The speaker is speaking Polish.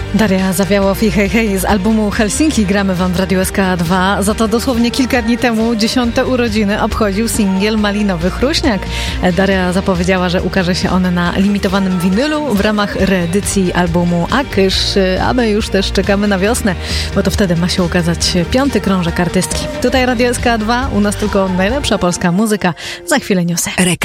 Daria Zawiałow i Hej Hej z albumu Helsinki gramy wam w Radiu SK2. Za to dosłownie kilka dni temu 10. urodziny obchodził singiel Malinowy Chruśniak. Daria zapowiedziała, że ukaże się on na limitowanym winylu w ramach reedycji albumu Akysz, a my już też czekamy na wiosnę, bo to wtedy ma się ukazać 5. krążek artystki. Tutaj Radio SK2, u nas tylko najlepsza polska muzyka. Za chwilę newsy.